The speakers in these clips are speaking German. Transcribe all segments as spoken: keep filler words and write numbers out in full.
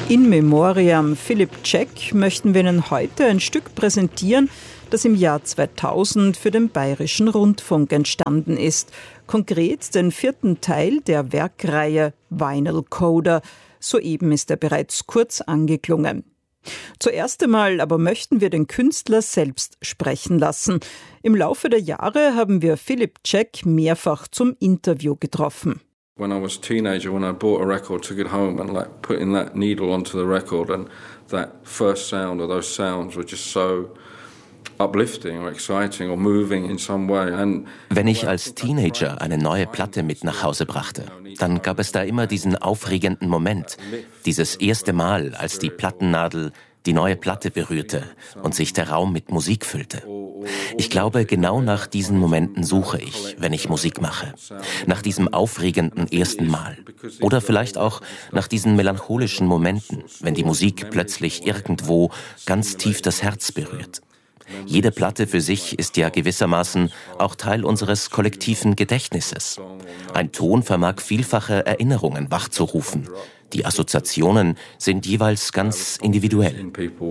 In Memoriam Philip Jack möchten wir Ihnen heute ein Stück präsentieren, das im Jahr zweitausend für den Bayerischen Rundfunk entstanden ist. Konkret den vierten Teil der Werkreihe Vinyl Coda. Soeben ist er bereits kurz angeklungen. Zuerst einmal aber möchten wir den Künstler selbst sprechen lassen. Im Laufe der Jahre haben wir Philip Jack mehrfach zum Interview getroffen. When I was a teenager, when I bought a record, took it home and like putting that needle onto the record, and that first sound or those sounds were just so uplifting or exciting or moving in some way. And wenn ich als Teenager eine neue Platte mit nach Hause brachte, dann gab es da immer diesen aufregenden Moment, dieses erste Mal, als die Plattennadel die neue Platte berührte und sich der Raum mit Musik füllte. Ich glaube, genau nach diesen Momenten suche ich, wenn ich Musik mache. Nach diesem aufregenden ersten Mal. Oder vielleicht auch nach diesen melancholischen Momenten, wenn die Musik plötzlich irgendwo ganz tief das Herz berührt. Jede Platte für sich ist ja gewissermaßen auch Teil unseres kollektiven Gedächtnisses. Ein Ton vermag vielfache Erinnerungen wachzurufen. Die Assoziationen sind jeweils ganz individuell.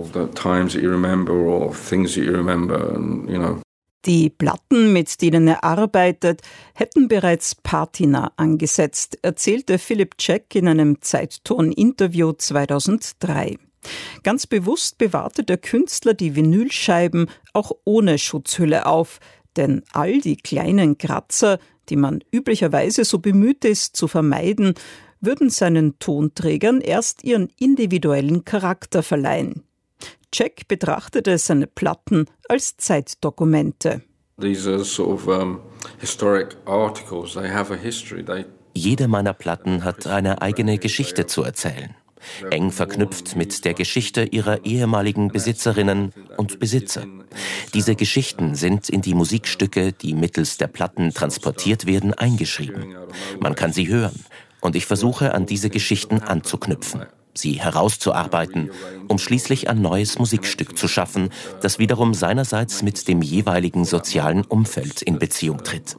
Die Platten, mit denen er arbeitet, hätten bereits Patina angesetzt, erzählte Philip Jack in einem Zeitton-Interview zweitausenddrei. Ganz bewusst bewahrte der Künstler die Vinylscheiben auch ohne Schutzhülle auf, denn all die kleinen Kratzer, die man üblicherweise so bemüht ist zu vermeiden, würden seinen Tonträgern erst ihren individuellen Charakter verleihen. Jack betrachtete seine Platten als Zeitdokumente. Jede meiner Platten hat eine eigene Geschichte zu erzählen. Eng verknüpft mit der Geschichte ihrer ehemaligen Besitzerinnen und Besitzer. Diese Geschichten sind in die Musikstücke, die mittels der Platten transportiert werden, eingeschrieben. Man kann sie hören und ich versuche, an diese Geschichten anzuknüpfen, sie herauszuarbeiten, um schließlich ein neues Musikstück zu schaffen, das wiederum seinerseits mit dem jeweiligen sozialen Umfeld in Beziehung tritt.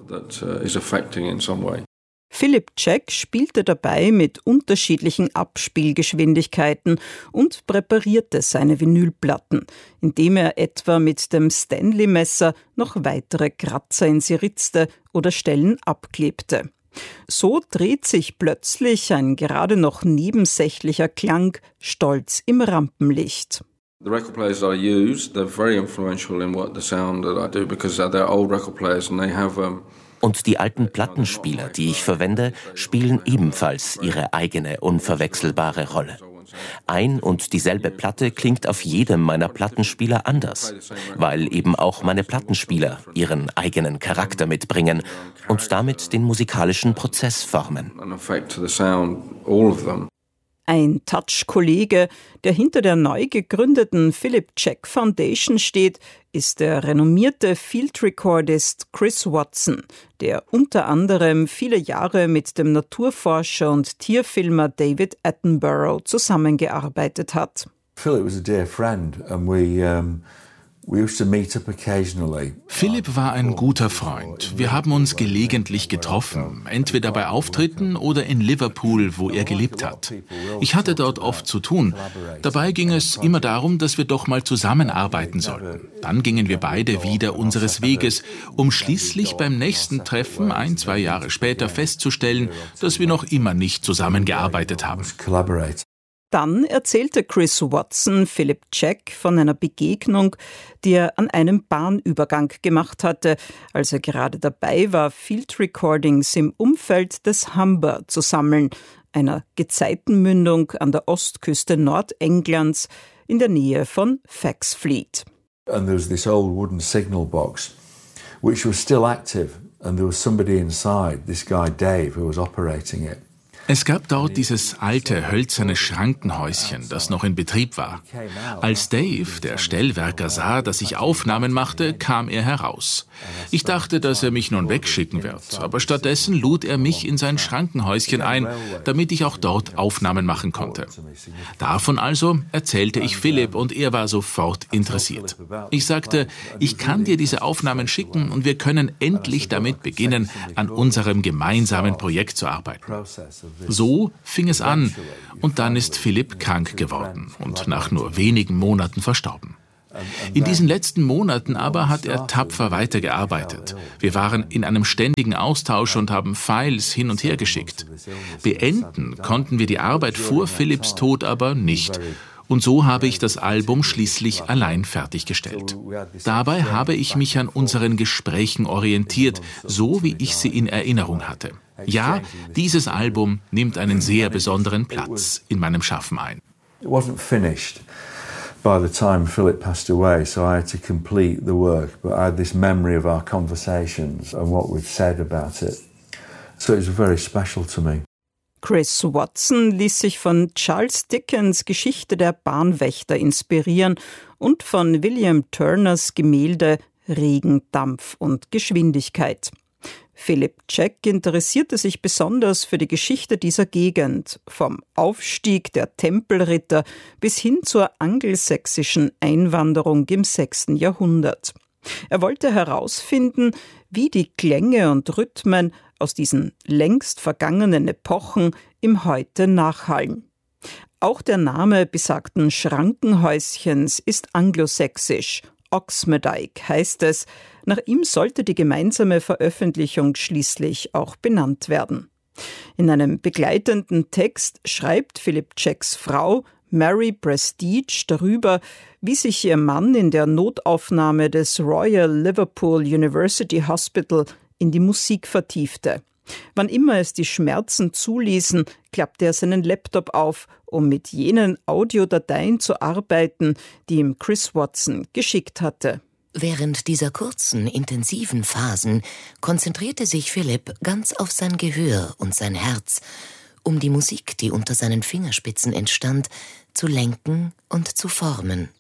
Philip Jack spielte dabei mit unterschiedlichen Abspielgeschwindigkeiten und präparierte seine Vinylplatten, indem er etwa mit dem Stanley-Messer noch weitere Kratzer in sie ritzte oder Stellen abklebte. So dreht sich plötzlich ein gerade noch nebensächlicher Klang stolz im Rampenlicht. The record players that I use, they're very influential in what the sound that I do because they're old record players and they have um Und die alten Plattenspieler, die ich verwende, spielen ebenfalls ihre eigene, unverwechselbare Rolle. Ein und dieselbe Platte klingt auf jedem meiner Plattenspieler anders, weil eben auch meine Plattenspieler ihren eigenen Charakter mitbringen und damit den musikalischen Prozess formen. Ein Touch-Kollege, der hinter der neu gegründeten Philip Jack Foundation steht, ist der renommierte Field-Recordist Chris Watson, der unter anderem viele Jahre mit dem Naturforscher und Tierfilmer David Attenborough zusammengearbeitet hat. Philip was a dear friend and we um Philip war ein guter Freund. Wir haben uns gelegentlich getroffen, entweder bei Auftritten oder in Liverpool, wo er gelebt hat. Ich hatte dort oft zu tun. Dabei ging es immer darum, dass wir doch mal zusammenarbeiten sollten. Dann gingen wir beide wieder unseres Weges, um schließlich beim nächsten Treffen ein, zwei Jahre später festzustellen, dass wir noch immer nicht zusammengearbeitet haben. Dann erzählte Chris Watson Philip Jack von einer Begegnung, die er an einem Bahnübergang gemacht hatte, als er gerade dabei war, Field Recordings im Umfeld des Humber zu sammeln, einer Gezeitenmündung an der Ostküste Nordenglands in der Nähe von Faxfleet. And there was this old wooden signal box, which was still active, and there was somebody inside, this guy Dave, who was operating it. Es gab dort dieses alte, hölzerne Schrankenhäuschen, das noch in Betrieb war. Als Dave, der Stellwerker, sah, dass ich Aufnahmen machte, kam er heraus. Ich dachte, dass er mich nun wegschicken wird, aber stattdessen lud er mich in sein Schrankenhäuschen ein, damit ich auch dort Aufnahmen machen konnte. Davon also erzählte ich Philipp und er war sofort interessiert. Ich sagte, ich kann dir diese Aufnahmen schicken und wir können endlich damit beginnen, an unserem gemeinsamen Projekt zu arbeiten. So fing es an und dann ist Philip krank geworden und nach nur wenigen Monaten verstorben. In diesen letzten Monaten aber hat er tapfer weitergearbeitet. Wir waren in einem ständigen Austausch und haben Files hin und her geschickt. Beenden konnten wir die Arbeit vor Philips Tod aber nicht. Und so habe ich das Album schließlich allein fertiggestellt. Dabei habe ich mich an unseren Gesprächen orientiert, so wie ich sie in Erinnerung hatte. Ja, dieses Album nimmt einen sehr besonderen Platz in meinem Schaffen ein. It wasn't finished by the time Philip passed away, so I had to complete the work. But I had this memory of our conversations and what we'd said about it. So it was very special to me. Chris Watson ließ sich von Charles Dickens' Geschichte der Bahnwächter inspirieren und von William Turners Gemälde Regen, Dampf und Geschwindigkeit. Philip Jack interessierte sich besonders für die Geschichte dieser Gegend, vom Aufstieg der Tempelritter bis hin zur angelsächsischen Einwanderung im sechsten Jahrhundert. Er wollte herausfinden, wie die Klänge und Rhythmen aus diesen längst vergangenen Epochen im Heute nachhallen. Auch der Name besagten Schrankenhäuschens ist anglosächsisch. Oxmedike heißt es. Nach ihm sollte die gemeinsame Veröffentlichung schließlich auch benannt werden. In einem begleitenden Text schreibt Philip Jacks Frau Mary Prestige darüber, wie sich ihr Mann in der Notaufnahme des Royal Liverpool University Hospital in die Musik vertiefte. Wann immer es die Schmerzen zuließen, klappte er seinen Laptop auf, um mit jenen Audiodateien zu arbeiten, die ihm Chris Watson geschickt hatte. Während dieser kurzen, intensiven Phasen konzentrierte sich Philip ganz auf sein Gehör und sein Herz, um die Musik, die unter seinen Fingerspitzen entstand, zu lenken und zu formen.